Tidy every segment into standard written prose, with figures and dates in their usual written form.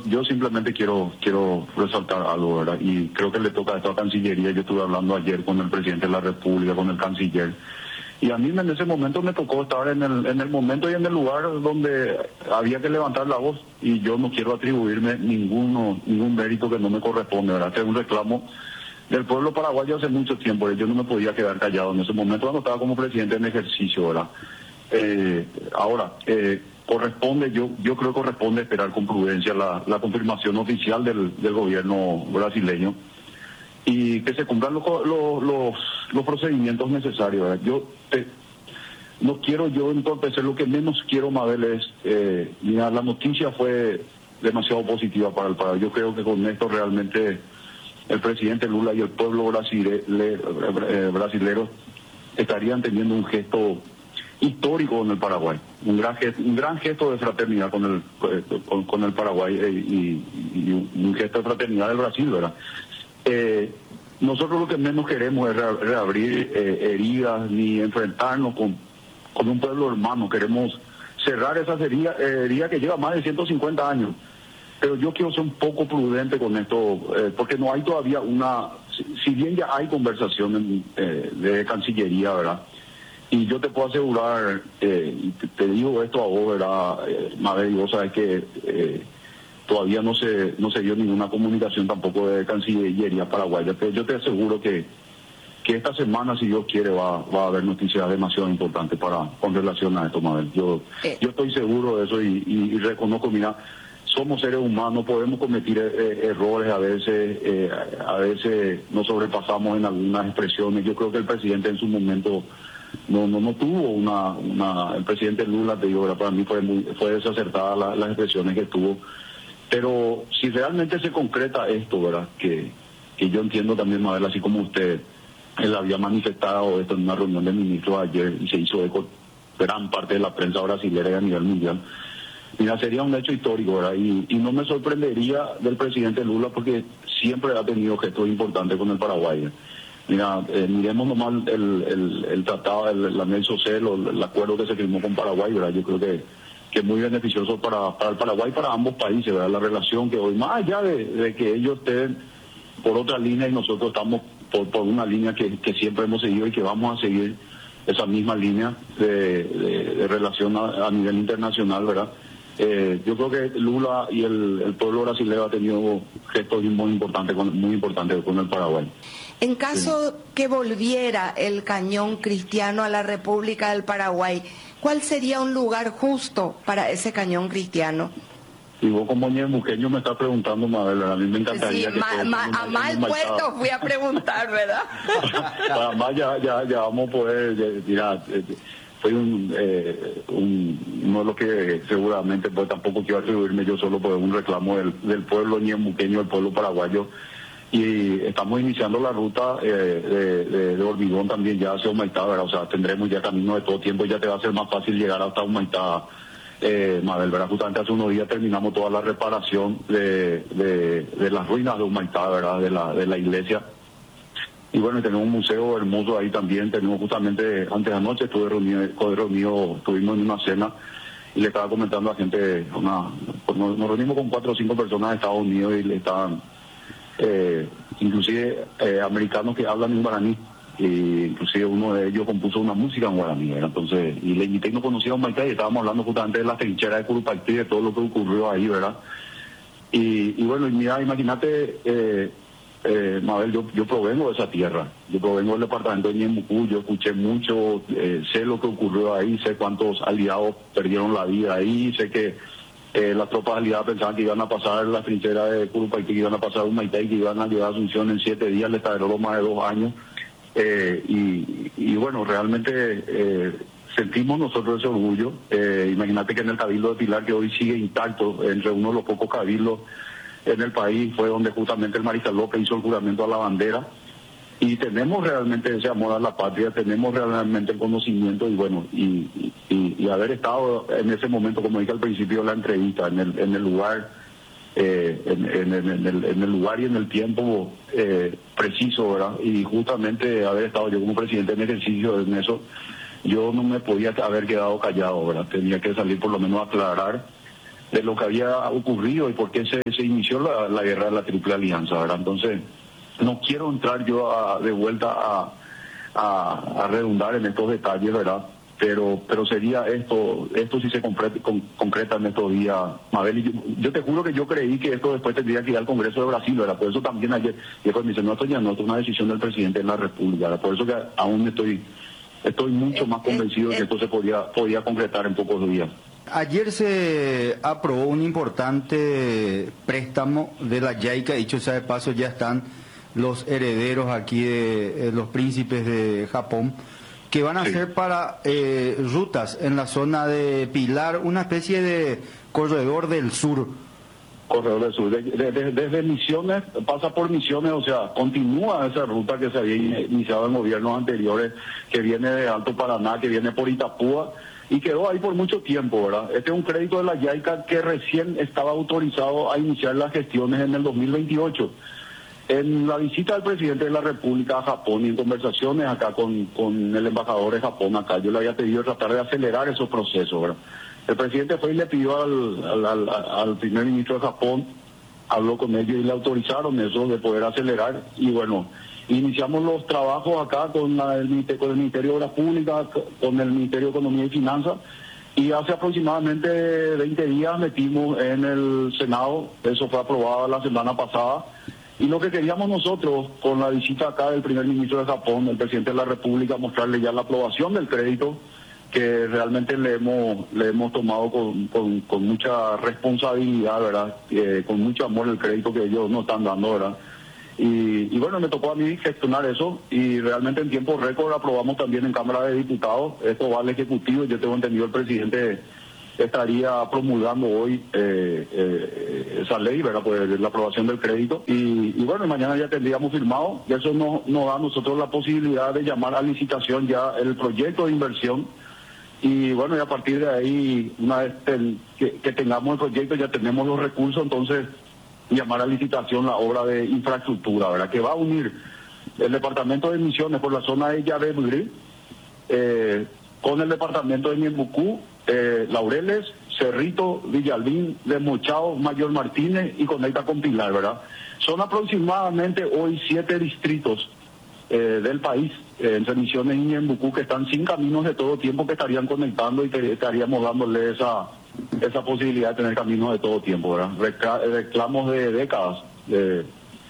yo simplemente quiero resaltar algo, ¿verdad? Y creo que le toca esto a Cancillería. Yo estuve hablando ayer con el presidente de la República, con el canciller. Y a mí en ese momento me tocó estar en el momento y en el lugar donde había que levantar la voz. Y yo no quiero atribuirme ningún mérito que no me corresponde, ¿verdad? Este es un reclamo del pueblo paraguayo hace mucho tiempo. Yo no me podía quedar callado en ese momento cuando estaba como presidente en ejercicio, ¿verdad? Ahora, corresponde, yo creo que corresponde esperar con prudencia la confirmación oficial del gobierno brasileño y que se cumplan los procedimientos necesarios, ¿verdad? No quiero yo entorpecer. Lo que menos quiero, Mabel, es... mira, la noticia fue demasiado positiva para el país. Yo creo que con esto realmente el presidente Lula y el pueblo brasilero estarían teniendo un gesto histórico en el Paraguay, un gran gesto de fraternidad con el Paraguay y un gesto de fraternidad del Brasil, ¿verdad? Nosotros lo que menos queremos es reabrir heridas ni enfrentarnos con un pueblo hermano. Queremos cerrar esas heridas que lleva más de 150 años. Pero yo quiero ser un poco prudente con esto, porque no hay todavía si bien ya hay conversación de Cancillería, ¿verdad? Y yo te puedo asegurar, y te digo esto a vos, ¿verdad, Mabel? Y vos sabés que todavía no se dio ninguna comunicación tampoco de Cancillería paraguaya, pero yo te aseguro que esta semana, si Dios quiere, va a haber noticias demasiado importantes con relación a esto, Mabel. Yo estoy seguro de eso y reconozco, mira, somos seres humanos, podemos cometer errores a veces nos sobrepasamos en algunas expresiones. Yo creo que el presidente en su momento no tuvo el presidente Lula, te digo, para mí fue desacertada las expresiones que tuvo. Pero si realmente se concreta esto, ¿verdad? Que yo entiendo también, Mabel, así como usted, él había manifestado esto en una reunión de ministros ayer y se hizo eco gran parte de la prensa brasileña y a nivel mundial. Mira, sería un hecho histórico, ¿verdad? Y no me sorprendería del presidente Lula porque siempre ha tenido gestos importantes con el Paraguay. Mira, miremos nomás el tratado, el anel social, el acuerdo que se firmó con Paraguay, ¿verdad? Yo creo que es muy beneficioso para el Paraguay y para ambos países, ¿verdad? La relación que hoy, más allá de que ellos estén por otra línea y nosotros estamos por una línea que siempre hemos seguido y que vamos a seguir esa misma línea de relación a nivel internacional, ¿verdad? Yo creo que Lula y el pueblo brasileño ha tenido gestos muy importantes con el Paraguay. En caso que volviera el cañón cristiano a la República del Paraguay, ¿cuál sería un lugar justo para ese cañón cristiano? Y vos como ñemuqueño me estás preguntando, Mabel, a mí me encantaría sí, a mal puerto fui a preguntar, ¿verdad? Además ya vamos a poder, mira, fue uno de los que seguramente, pues tampoco quiero atribuirme yo solo por un reclamo del pueblo ñemuqueño, del pueblo paraguayo. Y estamos iniciando la ruta de hormigón también ya hacia Humaitá, ¿verdad? O sea, tendremos ya camino de todo tiempo, ya te va a ser más fácil llegar hasta Humaitá, Mabel, ¿verdad? Justamente hace unos días terminamos toda la reparación de las ruinas de Humaitá, ¿verdad? De la iglesia. Y bueno, tenemos un museo hermoso ahí también. Tenemos justamente, antes de anoche estuve reunido, estuvimos en una cena y le estaba comentando a gente, nos reunimos con 4 o 5 personas de Estados Unidos y le estaban... inclusive americanos que hablan en guaraní, y inclusive uno de ellos compuso una música en guaraní, ¿verdad? Entonces, y le invité y no conocía a Humaitá y estábamos hablando justamente de la trinchera de Curupaytí, de todo lo que ocurrió ahí, ¿verdad? Y bueno, mira, imagínate, Mabel, yo provengo de esa tierra, yo provengo del departamento de Ñemucú, yo escuché mucho, sé lo que ocurrió ahí, sé cuántos aliados perdieron la vida ahí, sé que las tropas aliadas pensaban que iban a pasar la trinchera de Curupaytí, que iban a pasar Humaitá y que iban a llegar a Asunción en 7 días, les tardó más de 2 años. Y bueno, realmente sentimos nosotros ese orgullo. Imagínate que en el Cabildo de Pilar, que hoy sigue intacto, entre uno de los pocos cabildos en el país, fue donde justamente el Mariscal López hizo el juramento a la bandera. Y tenemos realmente ese amor a la patria, tenemos realmente el conocimiento y bueno, y haber estado en ese momento, como dije al principio de la entrevista, en el lugar, en el lugar y en el tiempo preciso, ¿verdad? Y justamente haber estado yo como presidente en ejercicio en eso, yo no me podía haber quedado callado, ¿verdad? Tenía que salir por lo menos a aclarar de lo que había ocurrido y por qué se inició la guerra de la Triple Alianza, ¿verdad? Entonces, no quiero entrar yo de vuelta a redundar en estos detalles, ¿verdad? Pero sería esto sí se concreta en estos días, Mabel. Y yo te juro que yo creí que esto después tendría que ir al Congreso de Brasil, ¿verdad? Por eso también ayer me dice, no, esto ya no, esto es una decisión del presidente de la República, ¿verdad? Por eso que aún estoy mucho más convencido de que esto se podía concretar en pocos días. Ayer se aprobó un importante préstamo de la JICA, dicho sea de paso, ya están los herederos aquí de los príncipes de Japón, que van a ser para rutas en la zona de Pilar, una especie de corredor del sur. Corredor del sur, desde Misiones, pasa por Misiones, o sea, continúa esa ruta que se había iniciado en gobiernos anteriores, que viene de Alto Paraná, que viene por Itapúa, y quedó ahí por mucho tiempo, ¿verdad? Este es un crédito de la JICA que recién estaba autorizado a iniciar las gestiones en el 2028. En la visita del presidente de la República a Japón y en conversaciones acá con el embajador de Japón acá, yo le había pedido tratar de acelerar esos procesos, ¿verdad? El presidente fue y le pidió al primer ministro de Japón, habló con ellos y le autorizaron eso de poder acelerar, y bueno, iniciamos los trabajos acá con el Ministerio de Obras Públicas, con el Ministerio de Economía y Finanzas, y hace aproximadamente 20 días metimos en el Senado, eso fue aprobado la semana pasada. Y lo que queríamos nosotros, con la visita acá del primer ministro de Japón, el presidente de la República, mostrarle ya la aprobación del crédito, que realmente le hemos tomado con mucha responsabilidad, ¿verdad? Con mucho amor el crédito que ellos nos están dando, ¿verdad? Y bueno, me tocó a mí gestionar eso, y realmente en tiempo récord aprobamos también en Cámara de Diputados. Esto va al Ejecutivo, yo tengo entendido el presidente estaría promulgando hoy esa ley, ¿verdad? Pues la aprobación del crédito. Y bueno, mañana ya tendríamos firmado, y eso nos da a nosotros la posibilidad de llamar a licitación ya el proyecto de inversión. Y bueno, y a partir de ahí, una vez que tengamos el proyecto, ya tenemos los recursos, entonces llamar a licitación la obra de infraestructura, ¿verdad? Que va a unir el departamento de Misiones por la zona de Yabeburí con el departamento de Ñembucú, Laureles, Cerrito, Villalbín, Desmochao, Mayor Martínez, y conecta con Pilar, ¿verdad? Son aproximadamente hoy 7 distritos del país, entre Misiones y Ñembucú, que están sin caminos de todo tiempo, que estarían conectando y que estaríamos dándole esa posibilidad de tener caminos de todo tiempo, ¿verdad? Reclamos de décadas de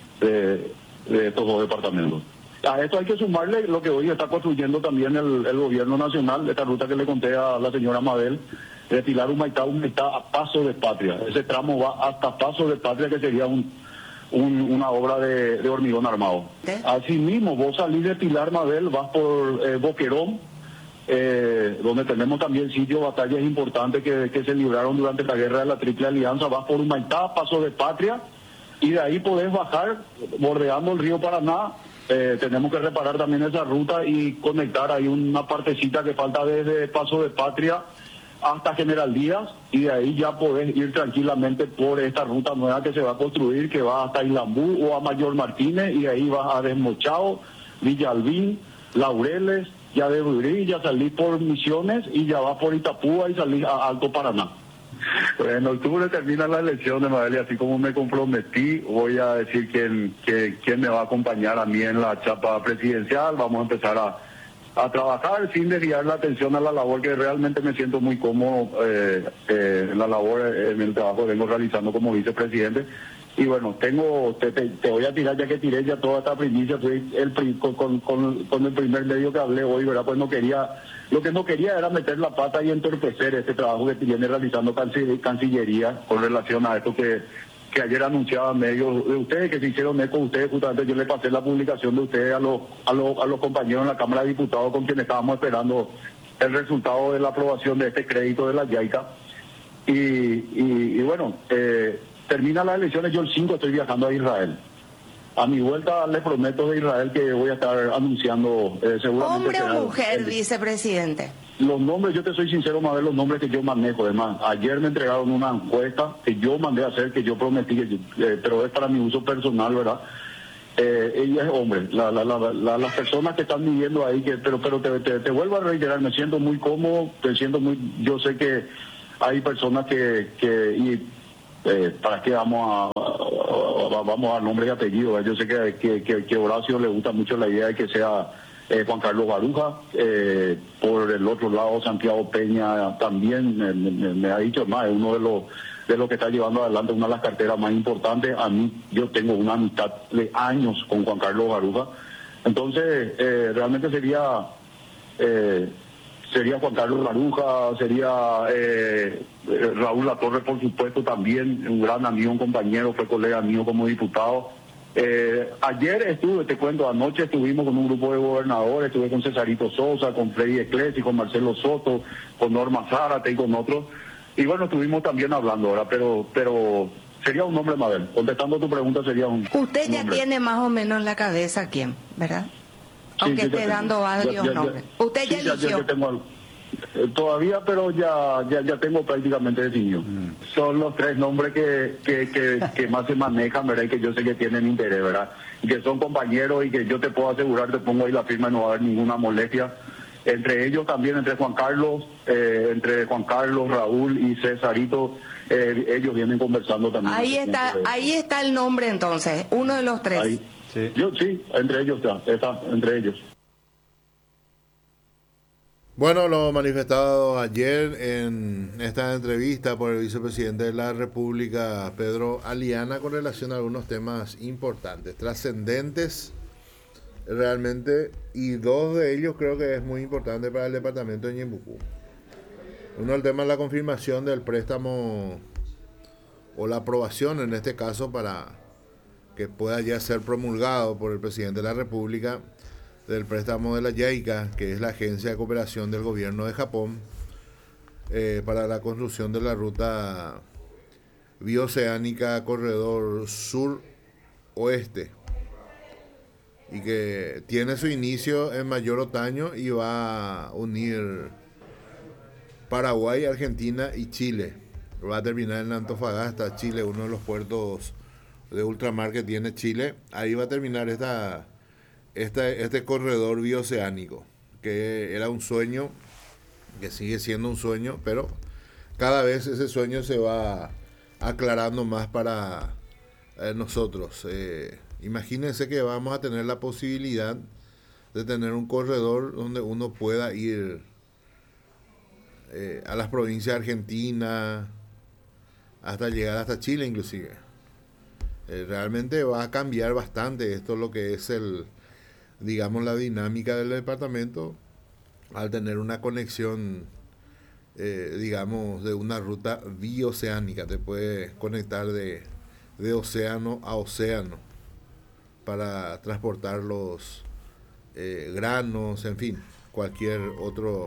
estos dos departamentos. A esto hay que sumarle lo que hoy está construyendo también el gobierno nacional, esta ruta que le conté a la señora Mabel, de Pilar Humaitá a Paso de Patria. Ese tramo va hasta Paso de Patria, que sería una obra de hormigón armado. Asimismo, vos salís de Pilar, Mabel, vas por Boquerón, donde tenemos también sitios, batallas importantes que se libraron durante la guerra de la Triple Alianza, vas por Humaitá, Paso de Patria, y de ahí podés bajar bordeando el río Paraná. Tenemos que reparar también esa ruta y conectar ahí una partecita que falta desde Paso de Patria hasta General Díaz, y de ahí ya podés ir tranquilamente por esta ruta nueva que se va a construir, que va hasta Ilambú o a Mayor Martínez, y de ahí vas a Desmochao, Villalbín, Laureles, ya de Burí, ya salís por Misiones y ya vas por Itapúa y salís a Alto Paraná. En octubre terminan las elecciones, Mabel, y así como me comprometí, voy a decir quién me va a acompañar a mí en la chapa presidencial. Vamos a empezar a trabajar sin desviar la atención a la labor, que realmente me siento muy cómodo en la labor, en el trabajo que vengo realizando como vicepresidente. Y bueno, te voy a tirar, ya que tiré ya toda esta primicia, fui con el primer medio que hablé hoy, ¿verdad? Pues lo que no quería era meter la pata y entorpecer este trabajo que viene realizando Cancillería con relación a esto que ayer anunciaban medios de ustedes, que se hicieron eco de ustedes. Justamente yo le pasé la publicación de ustedes a los compañeros en la Cámara de Diputados, con quienes estábamos esperando el resultado de la aprobación de este crédito de la JICA. Y bueno, terminan las elecciones, yo el 5 estoy viajando a Israel. A mi vuelta les prometo de Israel que voy a estar anunciando seguramente... ¿Hombre o mujer, vicepresidente? Los nombres, yo te soy sincero, Mabel, los nombres que yo manejo. Además, ayer me entregaron una encuesta que yo mandé a hacer, que yo prometí, pero es para mi uso personal, ¿verdad? Ella es hombre. Las personas que están viviendo ahí, pero te vuelvo a reiterar, me siento muy cómodo, yo sé que hay personas ¿para qué vamos a dar nombre y apellido? Yo sé que Horacio le gusta mucho la idea de que sea Juan Carlos Baruja. Por el otro lado, Santiago Peña también me ha dicho más, es uno de los que está llevando adelante una de las carteras más importantes. A mí, yo tengo una amistad de años con Juan Carlos Baruja. Entonces, realmente sería Juan Carlos Baruja, sería Raúl Latorre, por supuesto, también un gran amigo, un compañero, fue colega mío como diputado. Ayer anoche estuvimos con un grupo de gobernadores, estuve con Cesarito Sosa, con Freddy Eclesi, con Marcelo Soto, con Norma Zárate y con otros. Y bueno, estuvimos también hablando ahora, pero sería un nombre, Mabel. Contestando tu pregunta, sería un Usted ya nombre. tiene más o menos en la cabeza quién, ¿verdad? Aunque esté dando varios nombres. Usted ya eligió. Yo tengo todavía, pero ya tengo prácticamente definido. Son los 3 nombres que más se manejan, ¿verdad? Y que yo sé que tienen interés, ¿verdad? Y que son compañeros y que yo te puedo asegurar, te pongo ahí la firma y no va a haber ninguna molestia. Entre ellos también, entre Juan Carlos, Raúl y Cesarito, ellos vienen conversando también. Ahí está el nombre entonces, uno de los 3. Ahí. Sí. Sí, entre ellos está entre ellos. Bueno, lo manifestado ayer en esta entrevista por el vicepresidente de la República, Pedro Aliana, con relación a algunos temas importantes, trascendentes realmente, y 2 de ellos creo que es muy importante para el departamento de Ñembucú. Uno, el tema de la confirmación del préstamo, o la aprobación en este caso, para que pueda ya ser promulgado por el presidente de la República, del préstamo de la JICA, que es la Agencia de Cooperación del Gobierno de Japón, para la construcción de la ruta bioceánica Corredor Sur-Oeste, y que tiene su inicio en Mayor Otaño y va a unir Paraguay, Argentina y Chile. Va a terminar en Antofagasta, Chile, uno de los puertos de ultramar que tiene Chile. Ahí va a terminar este corredor bioceánico, que era un sueño, que sigue siendo un sueño, pero cada vez ese sueño se va aclarando más para nosotros. Imagínense que vamos a tener la posibilidad de tener un corredor donde uno pueda ir a las provincias argentinas, hasta llegar hasta Chile inclusive. Realmente va a cambiar bastante esto, lo que es la dinámica del departamento, al tener una conexión, de una ruta bioceánica. Te puede conectar de océano a océano para transportar los granos, en fin, cualquier otro,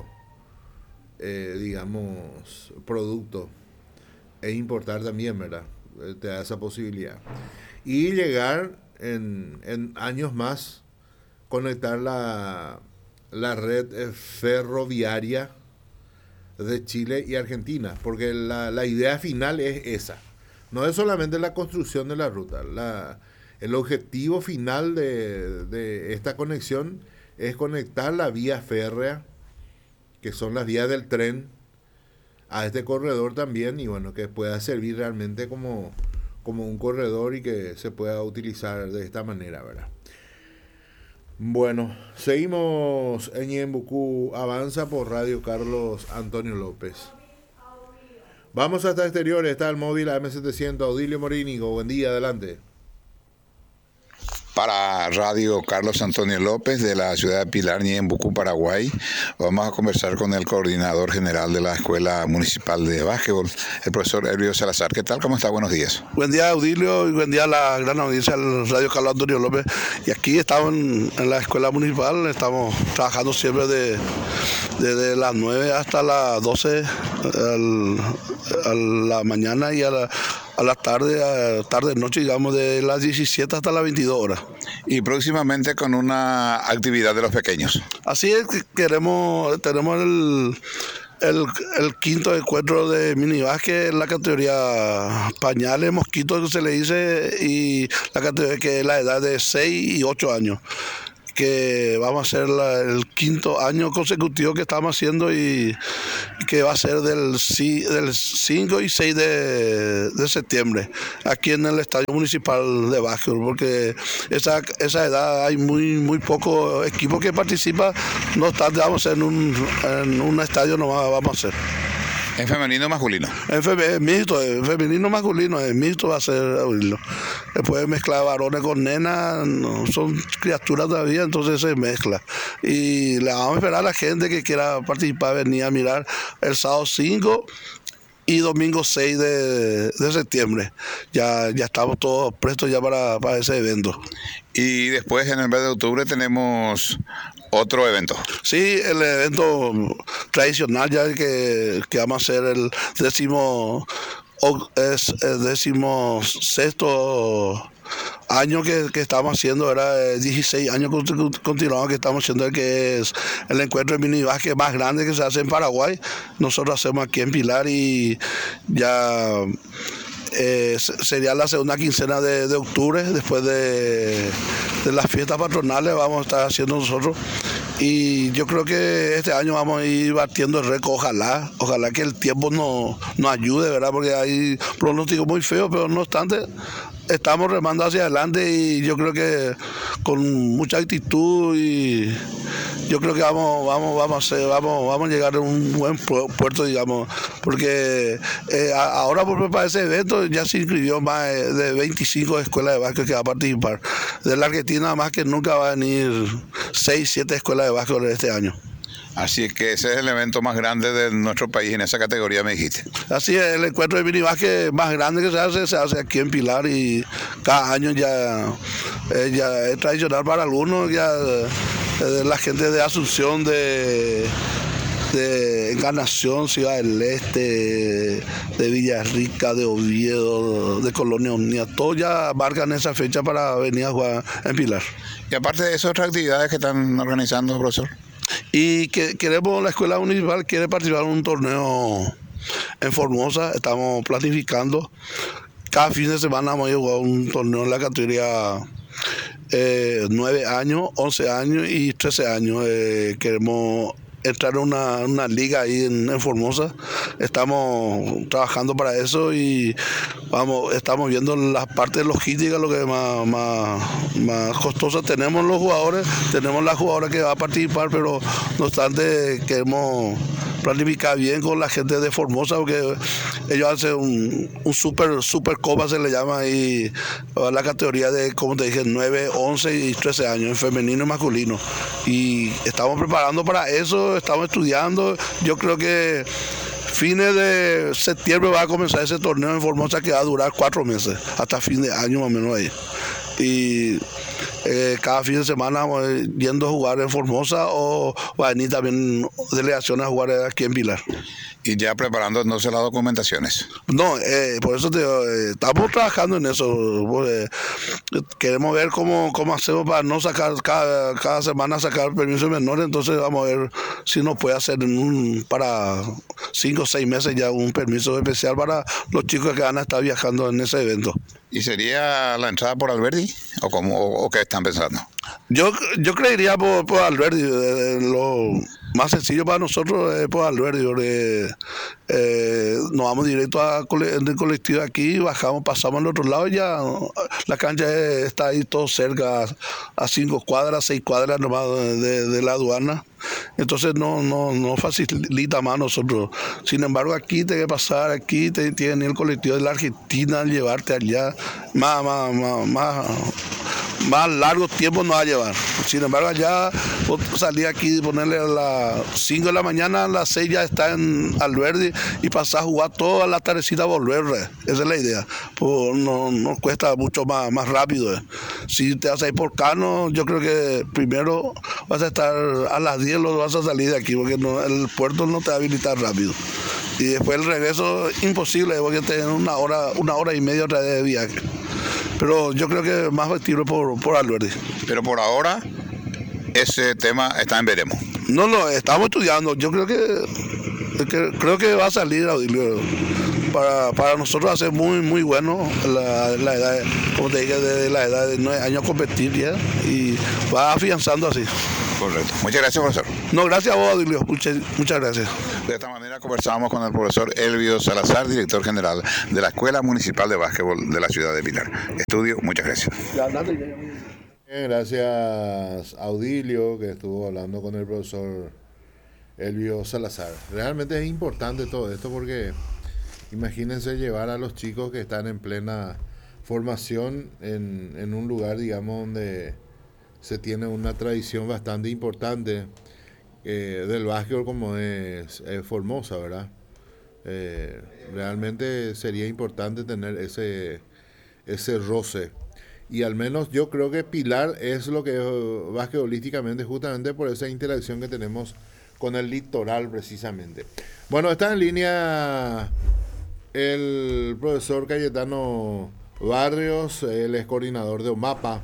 producto, e importar también, ¿verdad? Te da esa posibilidad. Y llegar en años más, conectar la red ferroviaria de Chile y Argentina, porque la idea final es esa. No es solamente la construcción de la ruta. El objetivo final de esta conexión es conectar la vía férrea, que son las vías del tren, a este corredor también, y bueno, que pueda servir realmente como un corredor y que se pueda utilizar de esta manera, ¿verdad? Bueno, seguimos en Ñembucú Avanza por Radio Carlos Antonio López. Vamos hasta exteriores, está el móvil AM700, Audilio Morínigo. Buen día, adelante. Para Radio Carlos Antonio López de la ciudad de Pilar, Ñembucú, Paraguay. Vamos a conversar con el coordinador general de la Escuela Municipal de Básquetbol, el profesor Elvio Salazar. ¿Qué tal? ¿Cómo está? Buenos días. Buen día, Audilio, y buen día a la gran audiencia del Radio Carlos Antonio López. Y aquí estamos en la Escuela Municipal, estamos trabajando siempre desde las 9 hasta las 12 a la mañana, y a la tarde, noche, digamos, de las 17 hasta las 22 horas. Y próximamente con una actividad de los pequeños. Así es, tenemos el quinto encuentro de minibásquet en la categoría pañales, mosquitos que se le dice, y la categoría que es la edad de 6 y 8 años. que vamos a hacer el 5º año consecutivo que estamos haciendo y que va a ser del 5 y 6 de septiembre, aquí en el Estadio Municipal de Básquetbol, porque esa edad hay muy poco equipo que participa, no obstante vamos a hacer en un estadio nomás vamos a hacer. ¿En femenino o masculino? En mixto, femenino masculino, en mixto va a ser abrirlo. Después mezclar varones con nenas, no, son criaturas todavía, entonces se mezcla. Y le vamos a esperar a la gente que quiera participar, venir a mirar el sábado 5 y domingo 6 de septiembre. Ya estamos todos prestos ya para ese evento. Y después en el mes de octubre tenemos otro evento. Sí, el evento tradicional ya que vamos a hacer el 16º año que estamos haciendo, era 16 años continuados que estamos haciendo, que es el encuentro de mini básquet más grande que se hace en Paraguay. Nosotros hacemos aquí en Pilar y ya sería la segunda quincena de octubre, después de las fiestas patronales vamos a estar haciendo nosotros. Y yo creo que este año vamos a ir batiendo el récord, ojalá que el tiempo nos ayude, ¿verdad? Porque hay pronósticos muy feos, pero no obstante estamos remando hacia adelante y yo creo que con mucha actitud y yo creo que vamos a llegar a un buen puerto, digamos, porque ahora por preparar ese evento ya se inscribió más de 25 escuelas de básquet que va a participar. De la Argentina más que nunca va a venir 6, 7 escuelas de básquet este año. Así es que ese es el evento más grande de nuestro país en esa categoría, me dijiste. Así es, el encuentro de mini básquet más grande que se hace aquí en Pilar y cada año ya es tradicional para algunos, ya la gente de Asunción, de Encarnación, Ciudad del Este, de Villarrica, de Oviedo, de Colonia Unida, todos ya marcan esa fecha para venir a jugar en Pilar. Y aparte de eso, otras actividades que están organizando, profesor. Y que la escuela municipal quiere participar en un torneo en Formosa, estamos planificando. Cada fin de semana vamos a jugar un torneo en la categoría 9 años, 11 años y 13 años. Queremos entrar en una liga ahí en Formosa. Estamos trabajando para eso y estamos viendo la parte logística, lo que más costosa. Tenemos los jugadores, tenemos la jugadora que va a participar, pero no obstante queremos planificar bien con la gente de Formosa, porque ellos hacen un super copa, se le llama, y la categoría de, como te dije, 9, 11 y 13 años, en femenino y masculino. Y estamos preparando para eso, estamos estudiando. Yo creo que fines de septiembre va a comenzar ese torneo en Formosa, que va a durar 4 meses, hasta fin de año más o menos ahí. Y cada fin de semana vamos yendo a jugar en Formosa, o va a venir también delegaciones a jugar aquí en Pilar. Y ya preparando entonces las documentaciones. No, por eso estamos trabajando en eso. Queremos ver cómo hacemos para no sacar cada semana sacar permisos menores. Entonces vamos a ver si nos puede hacer para 5 o 6 meses ya un permiso especial para los chicos que van a estar viajando en ese evento. ¿Y sería la entrada por Alberdi? ¿O qué están pensando? Yo creería por Alberdi. Lo más sencillo para nosotros es por Alberdi, porque nos vamos directo en el colectivo aquí, bajamos, pasamos al otro lado, ya la cancha está ahí todo cerca, a 5 cuadras, 6 cuadras nomás de la aduana. Entonces no facilita más a nosotros. Sin embargo, aquí te que pasar, aquí te tiene el colectivo de la Argentina, llevarte allá, más largo tiempo nos va a llevar. Sin embargo, allá salir aquí y ponerle a las 5 de la mañana, a las 6 ya está en Alberdi, y pasar a jugar toda la tardecita a volver. Esa es la idea. Pues no cuesta mucho más rápido. Si te vas a ir por Cano, yo creo que primero vas a estar a las 10, vas a salir de aquí, porque el puerto no te va a habilitar rápido. Y después el regreso imposible, porque tienes una hora y media otra vez de viaje. Pero yo creo que más factible por Alberdi. Pero por ahora ese tema está en veremos. No, estamos estudiando. Yo creo que va a salir, Audilio. para nosotros va a ser muy, muy bueno la edad, como te dije, de la edad de 9 años a competir ya, y va afianzando así. Correcto. Muchas gracias, profesor. No, gracias a vos, Adilio. Muchas gracias. De esta manera conversamos con el profesor Elvio Salazar, director general de la Escuela Municipal de Básquetbol de la ciudad de Pilar. Estudio, muchas gracias. Gracias, Audilio, que estuvo hablando con el profesor Elvio Salazar. Realmente es importante todo esto porque imagínense llevar a los chicos que están en plena formación en un lugar, digamos, donde se tiene una tradición bastante importante del básquetbol como es Formosa, ¿verdad? Realmente sería importante tener ese roce. Y al menos yo creo que Pilar es lo que es basquetbolísticamente, justamente por esa interacción que tenemos con el litoral precisamente. Bueno, está en línea el profesor Cayetano Barrios, él es coordinador de OMAPA,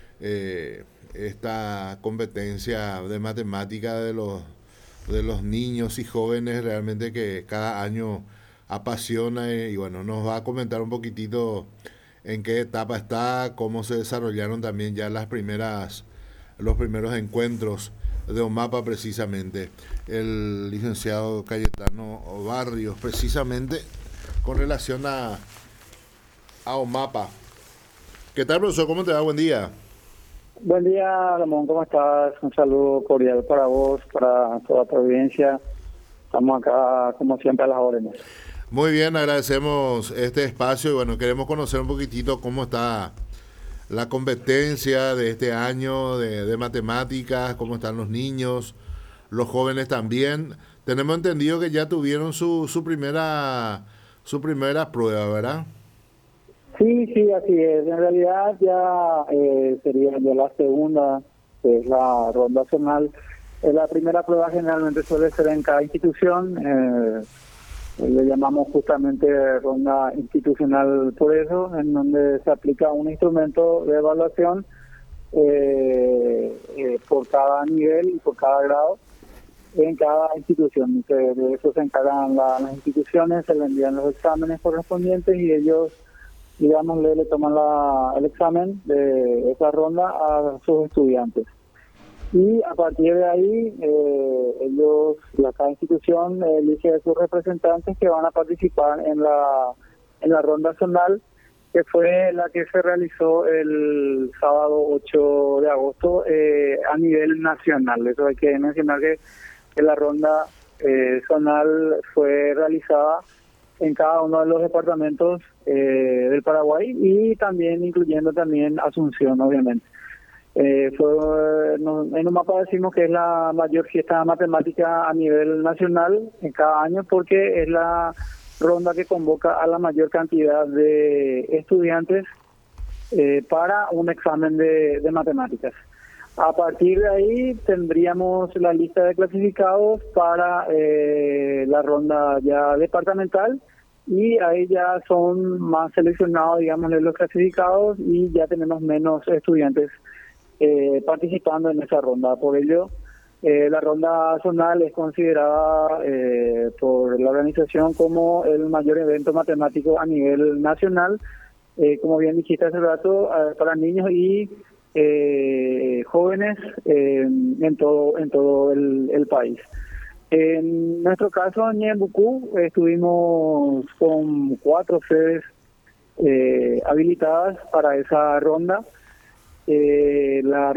esta competencia de matemática de los niños y jóvenes realmente que cada año apasiona, y bueno, nos va a comentar un poquitito en qué etapa está, cómo se desarrollaron también ya los primeros encuentros de OMAPA precisamente. El licenciado Cayetano Barrios, precisamente con relación a OMAPA. ¿Qué tal, profesor? ¿Cómo te va? Buen día. Buen día, Ramón, ¿cómo estás? Un saludo cordial para vos, para toda tu audiencia. Estamos acá, como siempre, a las órdenes. Muy bien, agradecemos este espacio y bueno, queremos conocer un poquitito cómo está la competencia de este año de matemáticas, cómo están los niños, los jóvenes también. Tenemos entendido que ya tuvieron su primera prueba, ¿verdad? Sí, así es. En realidad ya sería ya la segunda, que es la ronda zonal. La primera prueba generalmente suele ser en cada institución. Le llamamos justamente ronda institucional por eso, en donde se aplica un instrumento de evaluación por cada nivel y por cada grado en cada institución. De eso se encargan las instituciones, se le envían los exámenes correspondientes y ellos, digamos, le toman el examen de esa ronda a sus estudiantes. Y a partir de ahí, cada institución elige a sus representantes que van a participar en la ronda zonal, que fue la que se realizó el sábado 8 de agosto a nivel nacional. Eso hay que mencionar que la ronda zonal fue realizada en cada uno de los departamentos del Paraguay y también incluyendo también Asunción, obviamente. En OMAPA decimos que es la mayor fiesta matemática a nivel nacional en cada año porque es la ronda que convoca a la mayor cantidad de estudiantes para un examen de matemáticas. A partir de ahí tendríamos la lista de clasificados para la ronda ya departamental y ahí ya son más seleccionados, digamos, los clasificados y ya tenemos menos estudiantes participando en esa ronda. Por ello, la ronda zonal es considerada por la organización como el mayor evento matemático a nivel nacional, como bien dijiste hace rato, para niños y jóvenes en todo el país. En nuestro caso, en Ñembucú, estuvimos con 4 sedes habilitadas para esa ronda. Una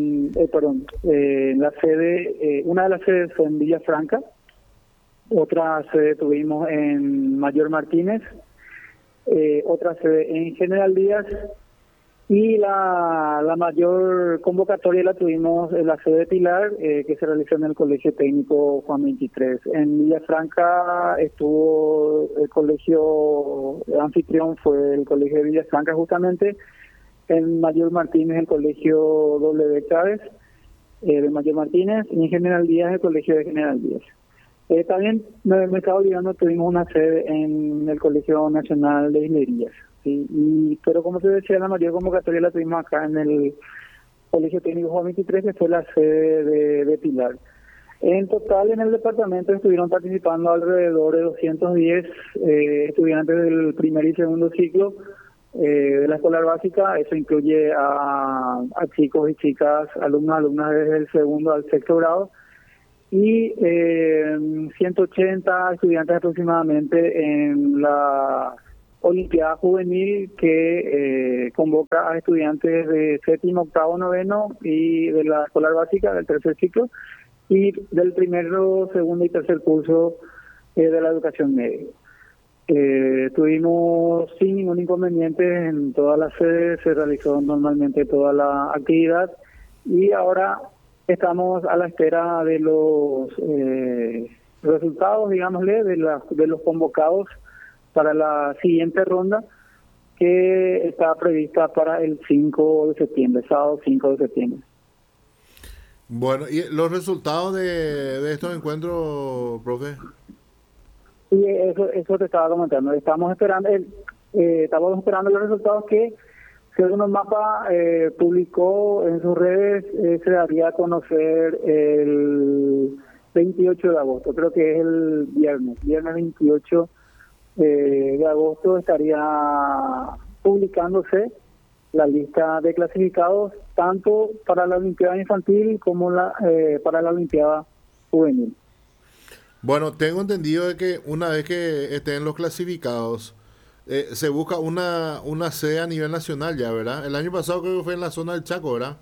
de las sedes fue en Villa Franca, otra sede tuvimos en Mayor Martínez, otra sede en General Díaz y la mayor convocatoria la tuvimos en la sede de Pilar, que se realizó en el Colegio Técnico Juan 23. En Villa Franca estuvo el colegio anfitrión, fue el Colegio de Villa Franca justamente. En Mayor Martínez el Colegio W. Chávez de Mayor Martínez y en General Díaz el Colegio de General Díaz. También me estaba olvidando, tuvimos una sede en el Colegio Nacional de Ingenierías, ¿sí? Pero como te decía, la mayor convocatoria la tuvimos acá en el Colegio Técnico Juan 23, que fue la sede de Pilar. En total, en el departamento estuvieron participando alrededor de 210 estudiantes del primer y segundo ciclo de la escolar básica. Eso incluye a chicos y chicas, alumnas desde el segundo al sexto grado, y 180 estudiantes aproximadamente en la Olimpiada Juvenil, que convoca a estudiantes de séptimo, octavo, noveno y de la escolar básica del tercer ciclo, y del primero, segundo y tercer curso de la educación media. Tuvimos sin ningún inconveniente en todas las sedes, se realizó normalmente toda la actividad, y ahora estamos a la espera de los resultados, digámosle, de los convocados para la siguiente ronda, que está prevista para el 5 de septiembre, sábado 5 de septiembre. Bueno, ¿y los resultados de estos encuentros, profe? Y eso te estaba comentando. Estamos esperando los resultados que Segundo Mapa publicó en sus redes. Se daría a conocer el 28 de agosto, creo que es el viernes 28 de agosto estaría publicándose la lista de clasificados, tanto para la Olimpiada Infantil como para la Olimpiada Juvenil. Bueno, tengo entendido de que una vez que estén los clasificados, se busca una sede a nivel nacional ya, ¿verdad? El año pasado creo que fue en la zona del Chaco, ¿verdad?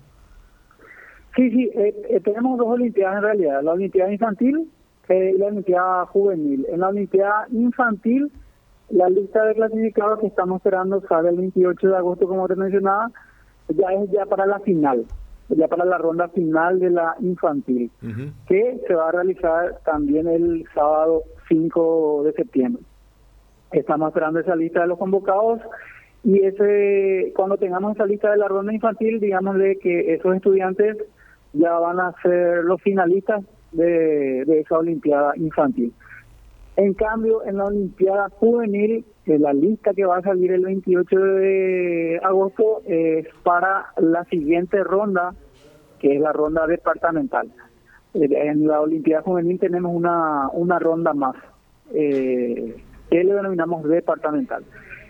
Sí, tenemos dos Olimpiadas en realidad, la Olimpiada Infantil y la Olimpiada Juvenil. En la Olimpiada Infantil, la lista de clasificados que estamos esperando sale el 28 de agosto, como te mencionaba, ya para la final, ya para la ronda final de la infantil, que se va a realizar también el sábado 5 de septiembre. Estamos esperando esa lista de los convocados, y cuando tengamos esa lista de la ronda infantil, digámosle que esos estudiantes ya van a ser los finalistas de esa Olimpiada Infantil. En cambio, en la Olimpiada Juvenil, la lista que va a salir el 28 de agosto es para la siguiente ronda, que es la ronda departamental. En la Olimpiada Juvenil tenemos una ronda más, que le denominamos departamental.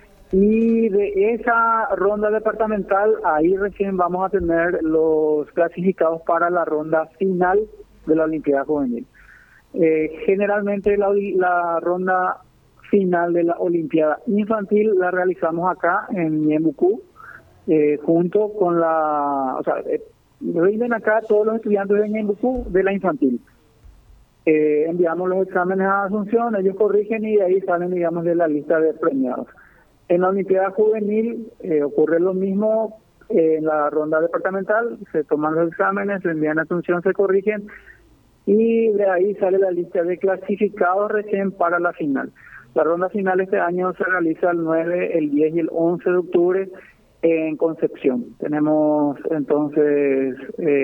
Y de esa ronda departamental, ahí recién vamos a tener los clasificados para la ronda final de la Olimpiada Juvenil. Generalmente la ronda final de la Olimpiada Infantil la realizamos acá en Ñembucú, junto con rinden acá todos los estudiantes de Ñembucú de la infantil. Enviamos los exámenes a Asunción, ellos corrigen y de ahí salen, digamos, de la lista de premiados. En la Olimpiada Juvenil ocurre lo mismo. En la ronda departamental se toman los exámenes, se envían a Asunción, se corrigen, y de ahí sale la lista de clasificados recién para la final. La ronda final este año se realiza el 9, el 10 y el 11 de octubre en Concepción. Tenemos entonces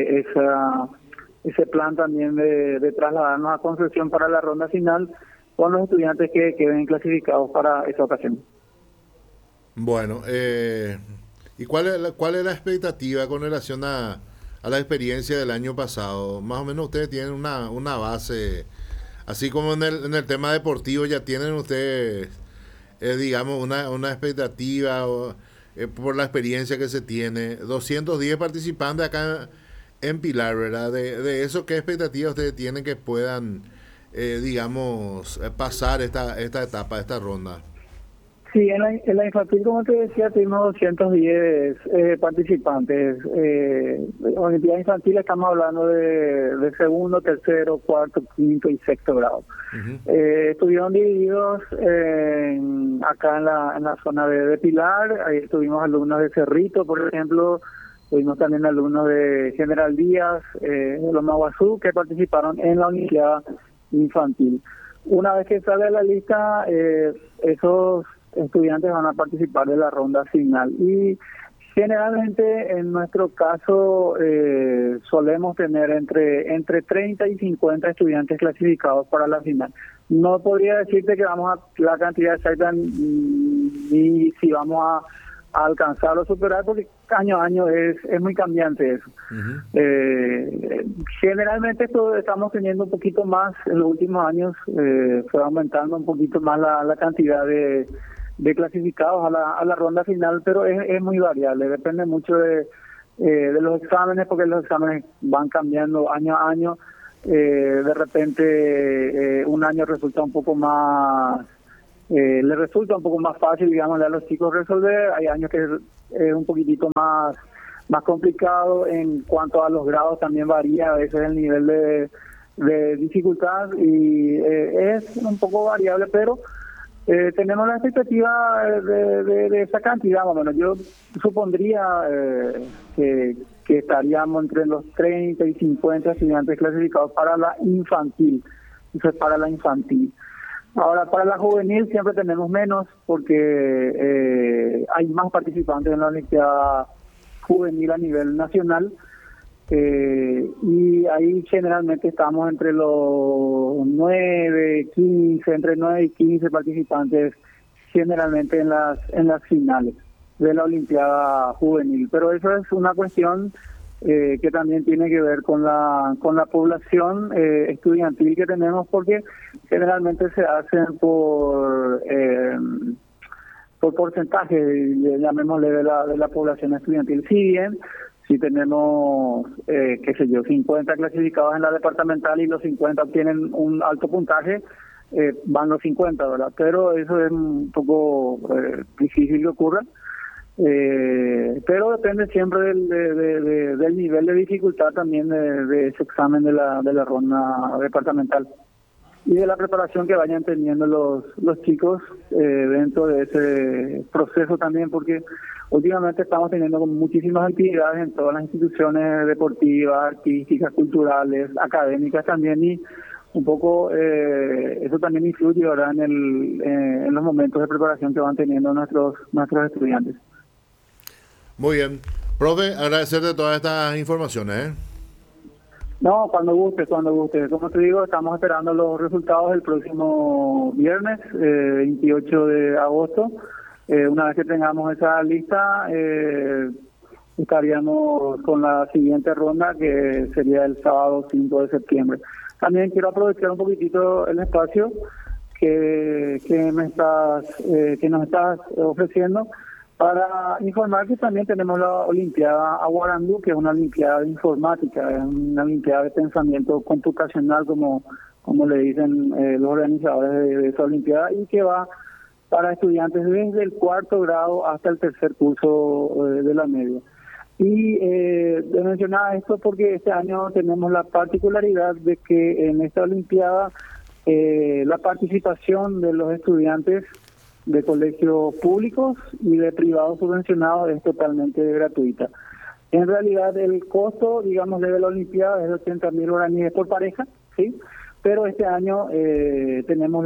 ese plan también de trasladarnos a Concepción para la ronda final con los estudiantes que queden clasificados para esa ocasión. Bueno, ¿y cuál es la expectativa con relación a la experiencia del año pasado? Más o menos ustedes tienen una base, así como en el tema deportivo ya tienen ustedes, digamos, una expectativa por la experiencia que se tiene. 210 participantes acá en Pilar, ¿verdad? De eso, ¿qué expectativa ustedes tienen que puedan, digamos, pasar esta etapa, esta ronda? Sí, en la infantil, como te decía, tuvimos 210 participantes. Olimpiada Infantil estamos hablando de segundo, tercero, cuarto, quinto y sexto grado. Estuvieron divididos acá en la zona de Pilar. Ahí tuvimos alumnos de Cerrito, por ejemplo. Tuvimos también alumnos de General Díaz, de Loma Guazú, que participaron en la Olimpiada Infantil. Una vez que sale la lista, esos estudiantes van a participar de la ronda final, y generalmente en nuestro caso solemos tener entre 30 y 50 estudiantes clasificados para la final. No podría decirte que vamos a la cantidad exacta ni si vamos alcanzar o superar, porque año a año es muy cambiante eso. Generalmente estamos teniendo un poquito más, en los últimos años fue aumentando un poquito más la cantidad de clasificados a la ronda final, pero es muy variable, depende mucho de los exámenes, porque los exámenes van cambiando año a año. De repente un año resulta un poco más, le resulta un poco más fácil, digámosle, a los chicos resolver. Hay años que es un poquitito más complicado. En cuanto a los grados también varía a veces el nivel de dificultad y es un poco variable, pero tenemos la expectativa de esa cantidad, más o menos. Yo supondría que estaríamos entre los 30 y 50 estudiantes clasificados para la infantil. Eso es para la infantil. Ahora, para la juvenil siempre tenemos menos porque hay más participantes en la Olimpiada Juvenil a nivel nacional. Y ahí generalmente estamos entre los 9, 15, entre 9 y 15 participantes generalmente en las finales de la Olimpiada Juvenil. Pero eso es una cuestión que también tiene que ver con la población estudiantil que tenemos, porque generalmente se hacen por porcentaje, llamémosle, de la población estudiantil. Si bien si tenemos, 50 clasificados en la departamental y los 50 obtienen un alto puntaje, van los 50, ¿verdad? Pero eso es un poco difícil que ocurra. Pero depende siempre del nivel de dificultad también de ese examen de la ronda departamental y de la preparación que vayan teniendo los chicos dentro de ese proceso también, porque últimamente estamos teniendo muchísimas actividades en todas las instituciones deportivas, artísticas, culturales, académicas también, y un poco eso también influye, ¿verdad?, en los momentos de preparación que van teniendo nuestros estudiantes. Muy bien. Profe, agradecerte todas estas informaciones. No, cuando guste. Como te digo, estamos esperando los resultados el próximo viernes, 28 de agosto. Una vez que tengamos esa lista, estaríamos con la siguiente ronda, que sería el sábado 5 de septiembre. También quiero aprovechar un poquitito el espacio que nos estás ofreciendo para informar que también tenemos la Olimpiada Aguarandú, que es una Olimpiada de informática, es una Olimpiada de pensamiento computacional, como le dicen los organizadores de esa Olimpiada, y que va para estudiantes desde el 4º grado hasta el 3er curso de la media. Y mencionaba esto porque este año tenemos la particularidad de que en esta Olimpiada la participación de los estudiantes de colegios públicos y de privados subvencionados es totalmente gratuita. En realidad el costo, digamos, de la Olimpiada es de 80.000 guaraníes por pareja, ¿sí? Pero este año tenemos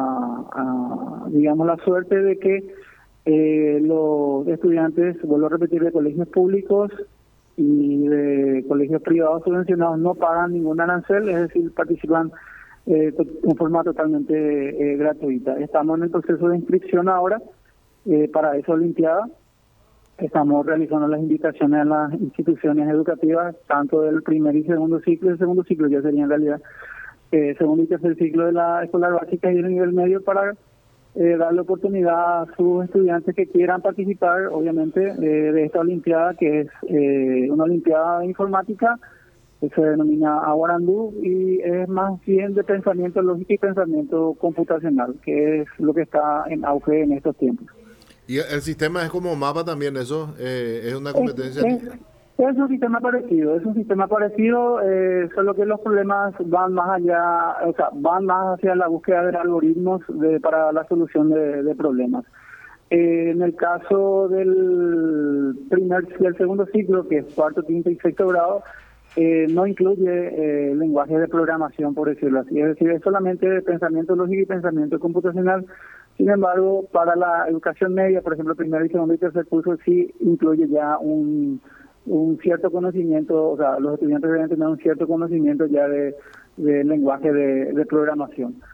la suerte de que los estudiantes, vuelvo a repetir, de colegios públicos y de colegios privados subvencionados no pagan ningún arancel, es decir, participan en forma totalmente gratuita. Estamos en el proceso de inscripción ahora para esa Olimpiada. Estamos realizando las invitaciones a las instituciones educativas, tanto del primer y segundo ciclo. El segundo ciclo ya sería en realidad segundo y tercer ciclo de la escolar básica y del nivel medio, para darle oportunidad a sus estudiantes que quieran participar, obviamente, de esta Olimpiada, que es una Olimpiada de informática, que se denomina Aguarandú, y es más bien de pensamiento lógico y pensamiento computacional, que es lo que está en auge en estos tiempos. ¿Y el sistema es como mapa también, eso? ¿Es una competencia? Es un sistema parecido, solo que los problemas van más allá, o sea, van más hacia la búsqueda de algoritmos para la solución de problemas. En el caso del segundo ciclo, que es 4º, 5º y 6º grado, no incluye lenguaje de programación, por decirlo así. Es decir, es solamente pensamiento lógico y pensamiento computacional. Sin embargo, para la educación media, por ejemplo, primer y segundo y tercer curso, sí incluye ya un cierto conocimiento, o sea, los estudiantes deben tener un cierto conocimiento ya de lenguaje de programación.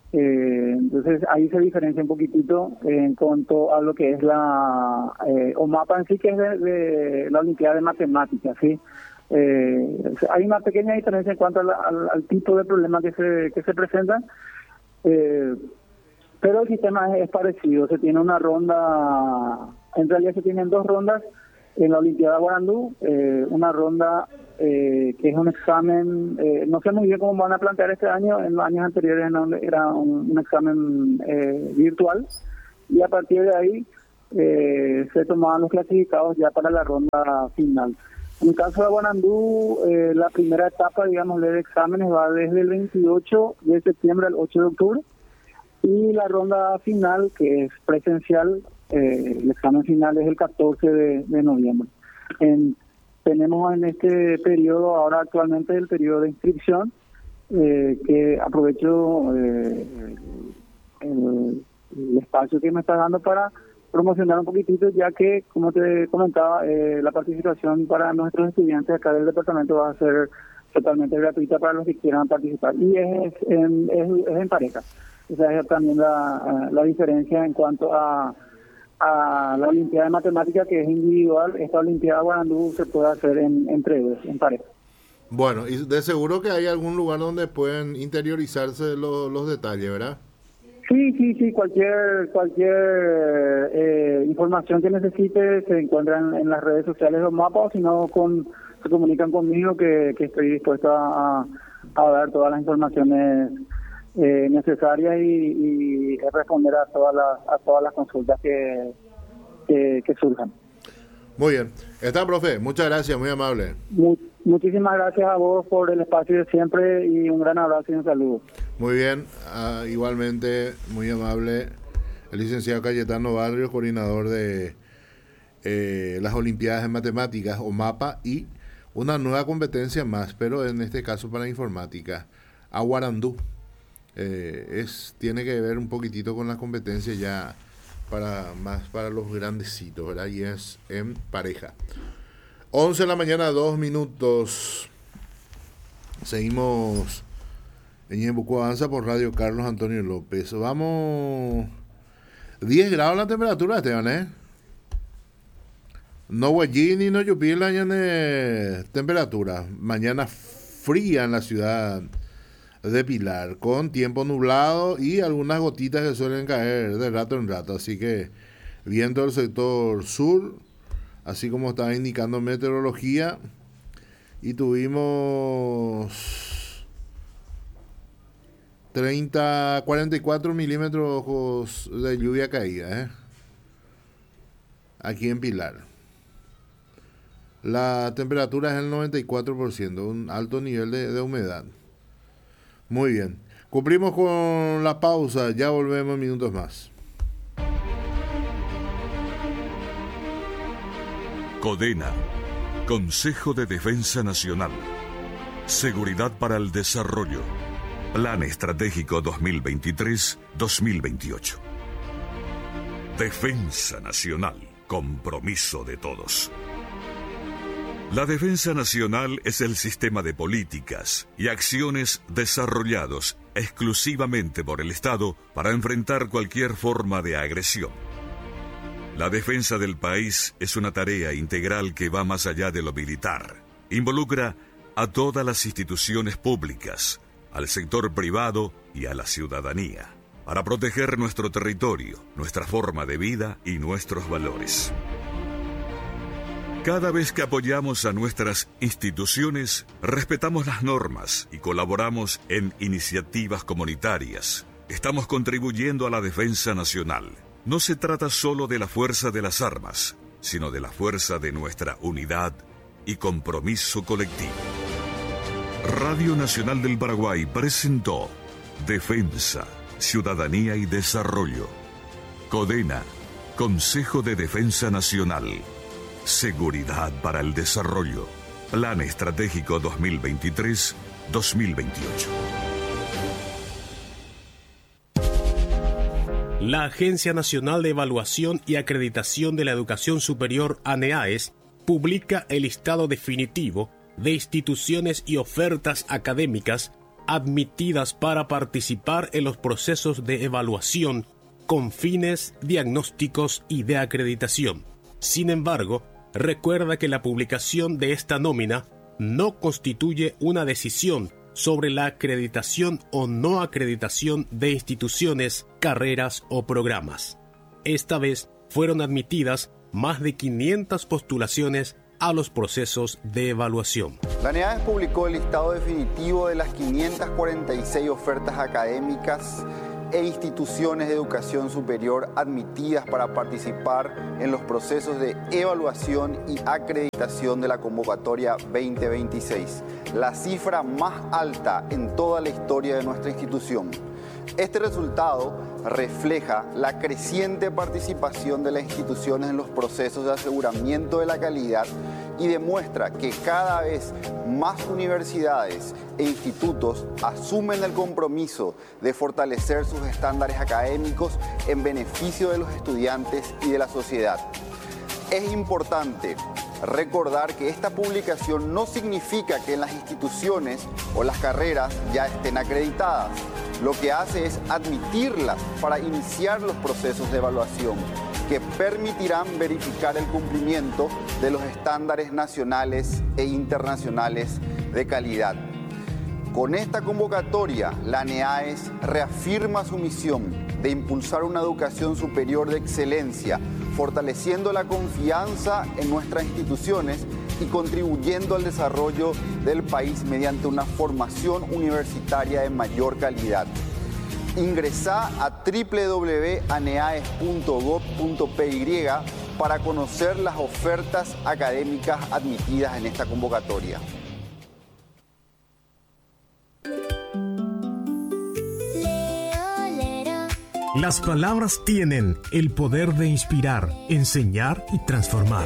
Entonces ahí se diferencia un poquitito en cuanto a lo que es la OMAPA en sí, que es de la Olimpiada de Matemáticas, ¿sí? Hay una pequeña diferencia en cuanto al tipo de problema que se presentan, pero el sistema es parecido. Se tiene una ronda, en realidad se tienen 2 rondas en la Olimpiada Guarandú, una ronda que es un examen, no sé muy bien cómo van a plantear este año. En los años anteriores era un examen virtual, y a partir de ahí se tomaban los clasificados ya para la ronda final. En el caso de Guarandú, la primera etapa, digamos, de exámenes va desde el 28 de septiembre al 8 de octubre, y la ronda final, que es presencial, el examen final es el 14 de noviembre. Tenemos en este periodo, ahora actualmente el periodo de inscripción, que aprovecho el espacio que me está dando para promocionar un poquitito, ya que, como te comentaba, la participación para nuestros estudiantes acá del departamento va a ser totalmente gratuita para los que quieran participar, y es en pareja. Esa es también la diferencia en cuanto a la Olimpiada de Matemáticas, que es individual. Esta Olimpiada Guarandú se puede hacer en trenes, en pareja. Bueno, y de seguro que hay algún lugar donde pueden interiorizarse los detalles, ¿verdad? Sí, cualquier información que necesite se encuentra en las redes sociales de OMAPA, o si no, se comunican conmigo, que estoy dispuesto a dar todas las informaciones necesarias y responder a todas las consultas que surjan. Muy bien. Está, profe. Muchas gracias, muy amable. Muchísimas gracias a vos por el espacio de siempre, y un gran abrazo y un saludo. Muy bien. Igualmente, muy amable, el licenciado Cayetano Barrios, coordinador de las Olimpiadas de Matemáticas, OMAPA, y una nueva competencia más, pero en este caso para informática, Aguarandú. Tiene que ver un poquitito con la competencia ya para los grandecitos, ¿verdad? Y es en pareja. 11 de la mañana, 2 minutos. Seguimos en Ñembucú Avanza por Radio Carlos Antonio López. Vamos, 10 grados la temperatura, Esteban, ¿eh? No huellí ni no lluvia la mañana temperatura. Mañana fría en la ciudad de Pilar, con tiempo nublado y algunas gotitas que suelen caer de rato en rato. Así que viento del sector sur, así como estaba indicando meteorología, y tuvimos 44 milímetros de lluvia caída, aquí en Pilar. La temperatura es el 94%, un alto nivel de humedad. Muy bien, cumplimos con la pausa, ya volvemos en minutos más. CODENA, Consejo de Defensa Nacional. Seguridad para el Desarrollo. Plan Estratégico 2023-2028. Defensa Nacional, compromiso de todos. La defensa nacional es el sistema de políticas y acciones desarrollados exclusivamente por el Estado para enfrentar cualquier forma de agresión. La defensa del país es una tarea integral que va más allá de lo militar. Involucra a todas las instituciones públicas, al sector privado y a la ciudadanía, para proteger nuestro territorio, nuestra forma de vida y nuestros valores. Cada vez que apoyamos a nuestras instituciones, respetamos las normas y colaboramos en iniciativas comunitarias. Estamos contribuyendo a la defensa nacional. No se trata solo de la fuerza de las armas, sino de la fuerza de nuestra unidad y compromiso colectivo. Radio Nacional del Paraguay presentó Defensa, Ciudadanía y Desarrollo. CODENA, Consejo de Defensa Nacional. Seguridad para el Desarrollo. Plan Estratégico 2023-2028. La Agencia Nacional de Evaluación y Acreditación de la Educación Superior, ANEAES, publica el listado definitivo de instituciones y ofertas académicas admitidas para participar en los procesos de evaluación con fines diagnósticos y de acreditación. Sin embargo, recuerda que la publicación de esta nómina no constituye una decisión sobre la acreditación o no acreditación de instituciones, carreras o programas. Esta vez fueron admitidas más de 500 postulaciones a los procesos de evaluación. La NEAES publicó el listado definitivo de las 546 ofertas académicas e instituciones de educación superior admitidas para participar en los procesos de evaluación y acreditación de la convocatoria 2026, la cifra más alta en toda la historia de nuestra institución. Este resultado refleja la creciente participación de las instituciones en los procesos de aseguramiento de la calidad y demuestra que cada vez más universidades e institutos asumen el compromiso de fortalecer sus estándares académicos en beneficio de los estudiantes y de la sociedad. Es importante recordar que esta publicación no significa que las instituciones o las carreras ya estén acreditadas. Lo que hace es admitirlas para iniciar los procesos de evaluación que permitirán verificar el cumplimiento de los estándares nacionales e internacionales de calidad. Con esta convocatoria, la NEAES reafirma su misión de impulsar una educación superior de excelencia, fortaleciendo la confianza en nuestras instituciones y contribuyendo al desarrollo del país mediante una formación universitaria de mayor calidad. Ingresá a www.aneaes.gov.py para conocer las ofertas académicas admitidas en esta convocatoria. Las palabras tienen el poder de inspirar, enseñar y transformar.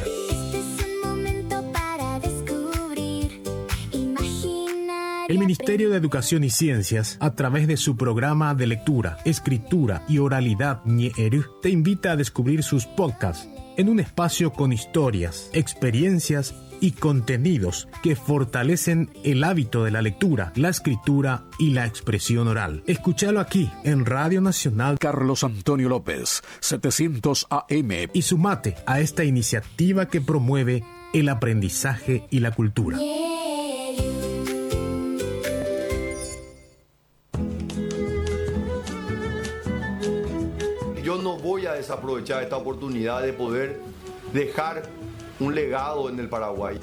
El Ministerio de Educación y Ciencias, a través de su programa de lectura, escritura y oralidad Ñe'eru, te invita a descubrir sus podcasts en un espacio con historias, experiencias y contenidos que fortalecen el hábito de la lectura, la escritura y la expresión oral. Escúchalo aquí en Radio Nacional Carlos Antonio López, 700 AM. Y sumate a esta iniciativa que promueve el aprendizaje y la cultura. Yo no voy a desaprovechar esta oportunidad de poder dejar un legado en el Paraguay.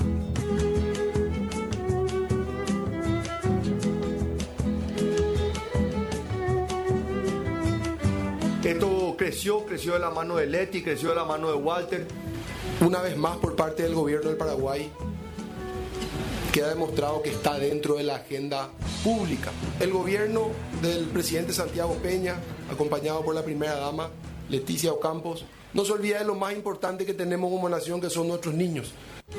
Esto creció de la mano de Leti, creció de la mano de Walter. Una vez más, por parte del gobierno del Paraguay, queda demostrado que está dentro de la agenda pública. El gobierno del presidente Santiago Peña, acompañado por la primera dama Leticia Ocampos, no se olvida de lo más importante que tenemos como nación, que son nuestros niños.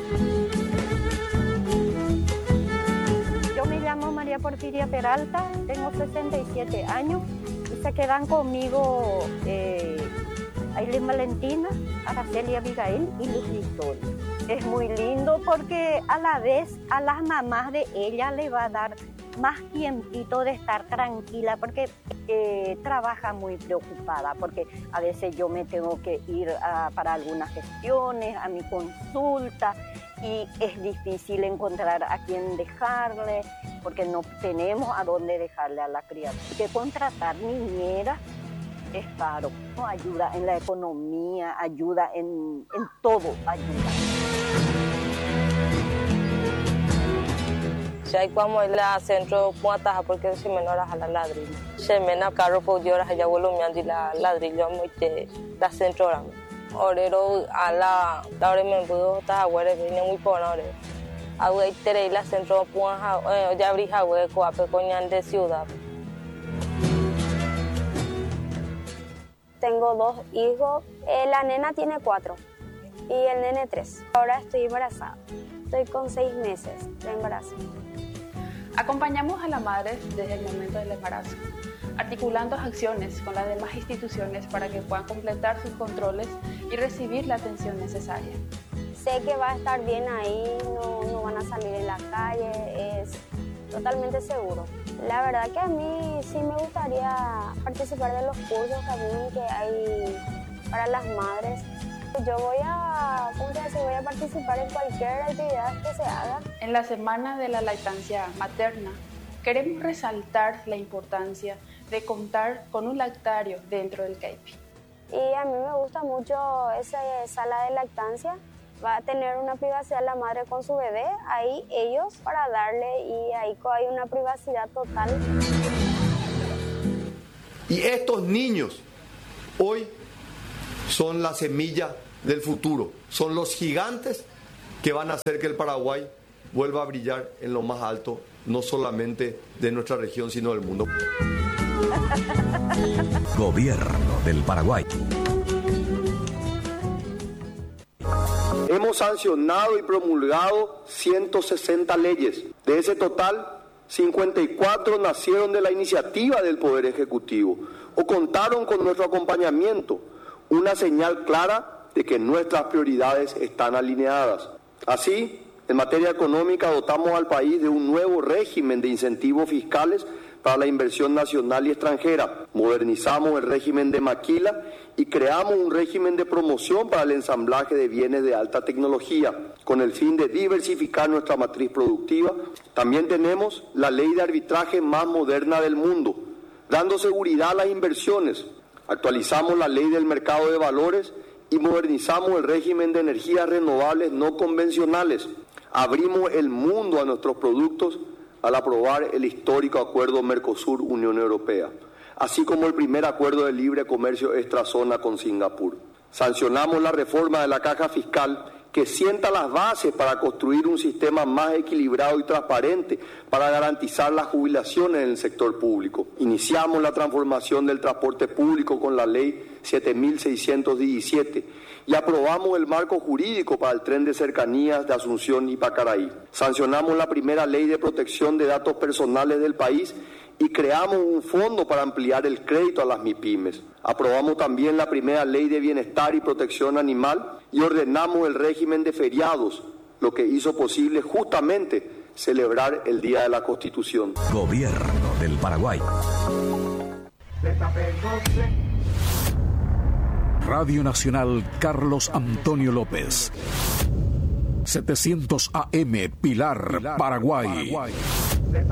Yo me llamo María Porfiria Peralta, tengo 67 años y se quedan conmigo Ailén Valentina, Araceli Abigail y Luz Victoria. Es muy lindo porque a la vez a las mamás de ella le va a dar más tiempito de estar tranquila porque trabaja muy preocupada, porque a veces yo me tengo que ir para algunas gestiones, a mi consulta, y es difícil encontrar a quién dejarle porque no tenemos a dónde dejarle a la criatura. Hay que contratar niñeras es caro, ¿no? Ayuda en la economía, ayuda en todo, ayuda. Ya cuando la centro puata porque si menos a la ladrillo. Se mena carro por llorar ya vuelo me andi la ladrillo muy te la centro ram. Orero a la hora me puedo estar agora viene muy por ahora. Agua tere la centro puja ya abrí agua coape coñan de ciudad. Tengo 2 hijos, la nena tiene 4 y el nene 3. Ahora estoy embarazada, estoy con 6 meses de embarazo. Acompañamos a la madre desde el momento del embarazo, articulando acciones con las demás instituciones para que puedan completar sus controles y recibir la atención necesaria. Sé que va a estar bien ahí, no van a salir en la calle, es totalmente seguro. La verdad que a mí sí me gustaría participar de los cursos también que hay para las madres. Yo voy a participar en cualquier actividad que se haga. En la Semana de la Lactancia Materna, queremos resaltar la importancia de contar con un lactario dentro del CAIPI. Y a mí me gusta mucho esa sala de lactancia. Va a tener una privacidad la madre con su bebé, ahí ellos para darle, y ahí hay una privacidad total. Y estos niños hoy son la semilla del futuro, son los gigantes que van a hacer que el Paraguay vuelva a brillar en lo más alto, no solamente de nuestra región, sino del mundo. Gobierno del Paraguay. Hemos sancionado y promulgado 160 leyes. De ese total, 54 nacieron de la iniciativa del Poder Ejecutivo o contaron con nuestro acompañamiento, una señal clara de que nuestras prioridades están alineadas. Así, en materia económica, dotamos al país de un nuevo régimen de incentivos fiscales para la inversión nacional y extranjera. Modernizamos el régimen de maquila y creamos un régimen de promoción para el ensamblaje de bienes de alta tecnología, con el fin de diversificar nuestra matriz productiva. También tenemos la ley de arbitraje más moderna del mundo, dando seguridad a las inversiones. Actualizamos la ley del mercado de valores y modernizamos el régimen de energías renovables no convencionales. Abrimos el mundo a nuestros productos al aprobar el histórico acuerdo Mercosur-Unión Europea, así como el primer acuerdo de libre comercio extrazona con Singapur. Sancionamos la reforma de la caja fiscal que sienta las bases para construir un sistema más equilibrado y transparente para garantizar las jubilaciones en el sector público. Iniciamos la transformación del transporte público con la ley 7.617 y aprobamos el marco jurídico para el tren de cercanías de Asunción y Pacaraí. Sancionamos la primera ley de protección de datos personales del país y creamos un fondo para ampliar el crédito a las MIPYMES. Aprobamos también la primera ley de bienestar y protección animal y ordenamos el régimen de feriados, lo que hizo posible justamente celebrar el Día de la Constitución. Gobierno del Paraguay. Radio Nacional Carlos Antonio López. 700 AM Pilar, Paraguay.